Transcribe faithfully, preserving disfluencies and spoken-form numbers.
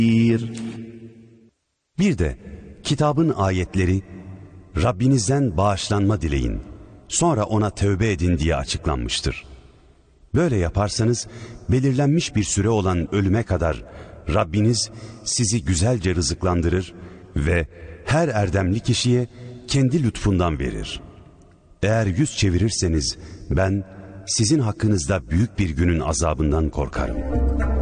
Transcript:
Bir de kitabın ayetleri Rabbinizden bağışlanma dileyin, sonra ona tövbe edin diye açıklanmıştır. Böyle yaparsanız belirlenmiş bir süre olan ölüme kadar Rabbiniz sizi güzelce rızıklandırır ve her erdemli kişiye kendi lütfundan verir. Eğer yüz çevirirseniz ben sizin hakkınızda büyük bir günün azabından korkarım.